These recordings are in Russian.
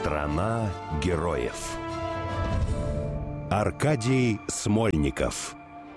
Страна героев. Аркадий Смольников.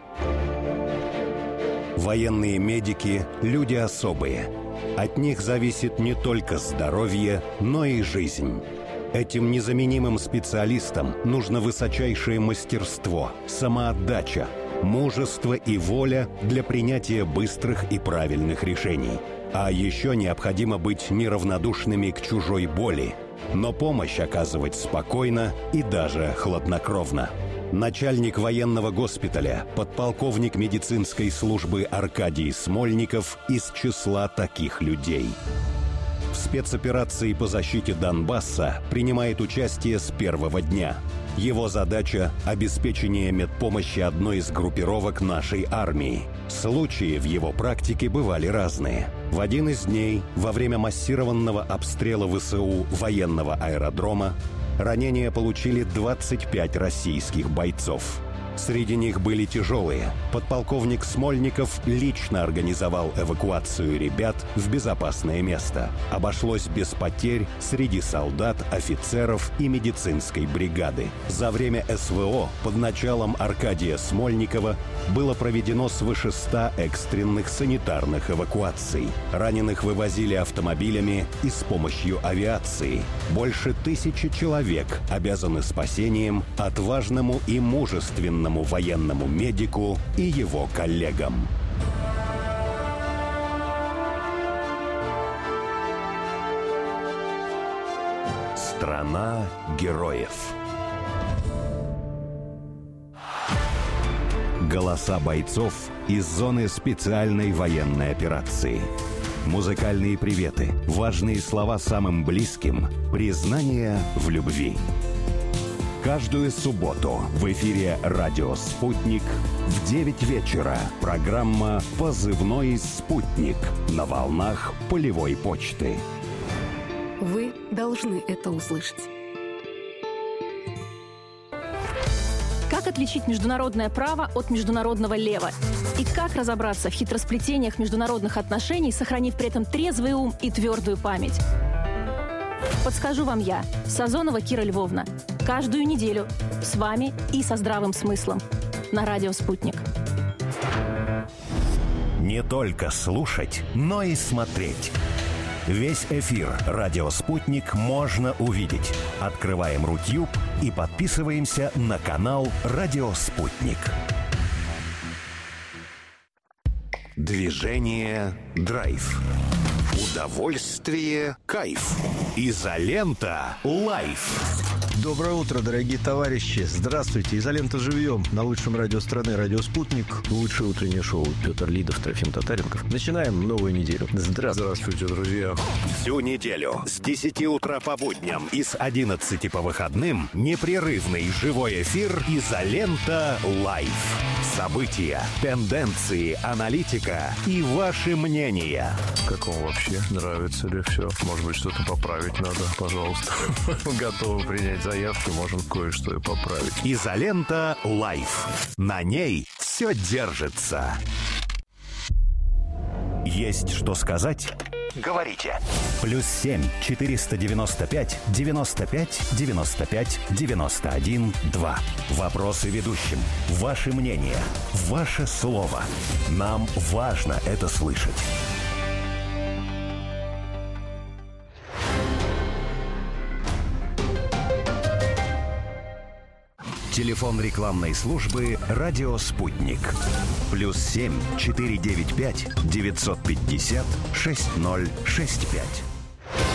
Военные медики – люди особые. От них зависит не только здоровье, но и жизнь. Этим незаменимым специалистам нужно высочайшее мастерство, самоотдача, мужество и воля для принятия быстрых и правильных решений. А еще необходимо быть неравнодушными к чужой боли, но помощь оказывать спокойно и даже хладнокровно. Начальник военного госпиталя, подполковник медицинской службы Аркадий Смольников из числа таких людей. В спецоперации по защите Донбасса принимает участие с первого дня. Его задача – обеспечение медпомощи одной из группировок нашей армии. Случаи в его практике бывали разные. В один из дней, во время массированного обстрела ВСУ военного аэродрома, ранения получили 25 российских бойцов. Среди них были тяжелые. Подполковник Смольников лично организовал эвакуацию ребят в безопасное место. Обошлось без потерь среди солдат, офицеров и медицинской бригады. За время СВО под началом Аркадия Смольникова было проведено свыше 100 экстренных санитарных эвакуаций. Раненых вывозили автомобилями и с помощью авиации. Больше 1000 человек обязаны спасением отважному и мужественному военному медику и его коллегам. Страна героев. Голоса бойцов из зоны специальной военной операции. Музыкальные приветы, важные слова самым близким, признание в любви. Каждую субботу в эфире «Радио Спутник» в 9 вечера программа «Позывной Спутник» на волнах полевой почты. Вы должны это услышать. Как отличить международное право от международного лева? И как разобраться в хитросплетениях международных отношений, сохранив при этом трезвый ум и твердую память? Подскажу вам я, Сазонова Кира Львовна. Каждую неделю с вами и со здравым смыслом на радио «Спутник». Не только слушать, но и смотреть. Весь эфир «Радио Спутник» можно увидеть. Открываем Рутюб и подписываемся на канал «Радио Спутник». Движение «Драйв». Удовольствие, кайф. Изолента лайф. Доброе утро, дорогие товарищи. Здравствуйте. Изолента живьем на лучшем радио страны, радио «Спутник». Лучшее утреннее шоу. Петр Лидов, Трофим Татаренков. Начинаем новую неделю. Здравствуйте, друзья. Всю неделю с 10 утра по будням и с 11 по выходным непрерывный живой эфир «Изолента лайф». События, тенденции, аналитика и ваши мнения. Как вам вообще? Нравится ли все? Может быть, что-то поправить надо? Пожалуйста. Готовы принять заявки, можем кое-что и поправить. «Изолента лайф». На ней все держится. Есть что сказать? Говорите. +7 495 95 95 91 2. Вопросы ведущим. Ваше мнение. Ваше слово. Нам важно это слышать. Телефон рекламной службы «Радио Спутник». +7 495 950 6065.